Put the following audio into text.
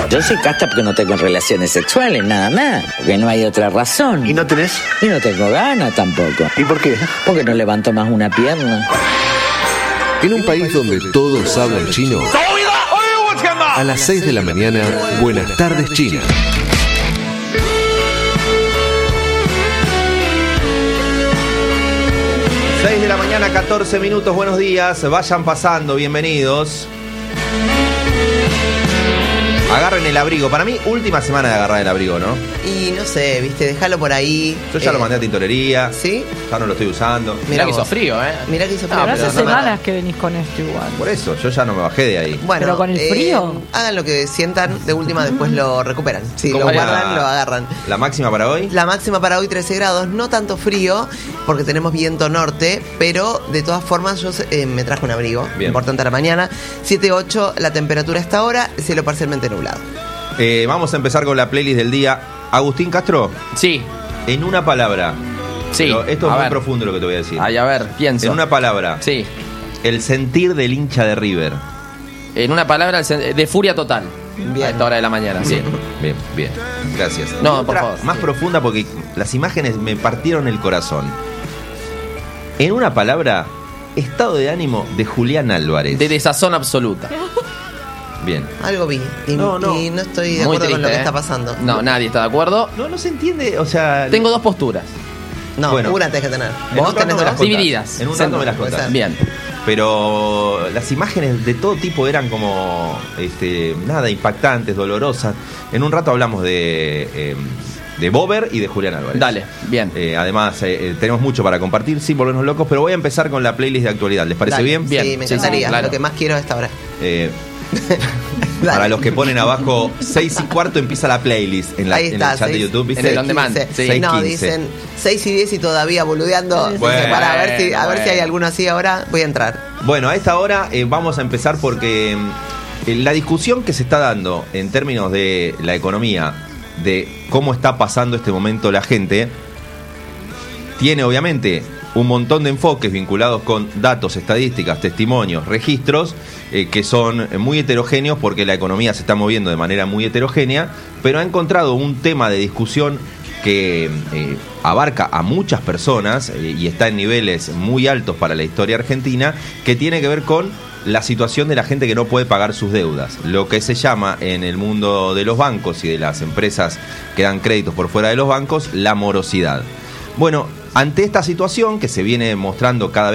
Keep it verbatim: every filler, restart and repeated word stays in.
Yo soy casta porque no tengo relaciones sexuales, nada más. Porque no hay otra razón. ¿Y no tenés? Y no tengo ganas tampoco. ¿Y por qué? Porque no levanto más una pierna. En un país donde todos hablan chino, a las seis de la mañana, Buenas Tardes China. seis de la mañana, catorce minutos, buenos días, vayan pasando, bienvenidos. Agarren el abrigo, para mí, última semana de agarrar el abrigo, ¿no? Y no sé, viste, déjalo por ahí. Yo ya eh, lo mandé a tintorería. ¿Sí? Ya no lo estoy usando. Mirá que vos. hizo frío, ¿eh? Mirá que hizo frío. No, Pero pero hace no me- semanas que venís con esto igual. Por eso, yo ya no me bajé de ahí. Bueno, Pero con el frío. eh, hagan lo que sientan, de última después lo recuperan. Si lo ¿Cómo era guardan, lo agarran. ¿La máxima para hoy? La máxima para hoy trece grados, no tanto frío, porque tenemos viento norte, pero de todas formas yo eh, me traje un abrigo, Bien. importante a la mañana. siete ocho la temperatura hasta ahora, cielo parcialmente nublado. Eh, vamos a empezar con la playlist del día. Agustín Castro, Sí, en una palabra. sí. Pero esto es a muy ver. profundo lo que te voy a decir. Ay, a ver, pienso. En una palabra, Sí. el sentir del hincha de River. En una palabra, el sen- de furia total. Bien. A esta hora de la mañana, sí. Bien, bien. Gracias. No, Y por otra favor. más profunda porque las imágenes me partieron el corazón. En una palabra, estado de ánimo de Julián Álvarez. De desazón absoluta. Bien. Algo vi y No, no, no. y no estoy de Muy acuerdo con lo triste, que ¿eh? está pasando. No, nadie está de acuerdo. No, no se entiende, o sea... Tengo dos posturas. No, Bueno. una tenés que tener. En un ¿Vos rato tenés me las dos? contás. Divididas. En un Sí, rato me las puede contás. ser. Bien. Pero las imágenes de todo tipo eran como, este, nada, impactantes, dolorosas. En un rato hablamos de, eh, de Bober y de Julián Álvarez. Dale, bien. Eh, además, eh, eh, tenemos mucho para compartir, sin volvernos locos, pero voy a empezar con la playlist de actualidad. ¿Les parece Dale. bien? Bien. Sí, me Sí, encantaría. sí, claro. Lo que más quiero a esta hora. Eh, Dale. para los que ponen abajo, seis y cuarto empieza la playlist en, la, Ahí en está, el chat de seis- YouTube, ¿viste? En el on demand. quince. Sí. seis No, quince. dicen seis y diez y todavía boludeando. Dice, Bueno, para a ver si, a ver si hay bueno. alguno así ahora. Voy a entrar. Bueno, a esta hora eh, vamos a empezar porque mm, la discusión que se está dando en términos de la economía, de cómo está pasando este momento la gente, tiene obviamente un montón de enfoques vinculados con datos, estadísticas, testimonios, registros, eh, que son muy heterogéneos porque la economía se está moviendo de manera muy heterogénea, pero ha encontrado un tema de discusión que eh, abarca a muchas personas eh, y está en niveles muy altos para la historia argentina, que tiene que ver con la situación de la gente que no puede pagar sus deudas, lo que se llama en el mundo de los bancos y de las empresas que dan créditos por fuera de los bancos, la morosidad. Bueno, ante esta situación que se viene mostrando cada vez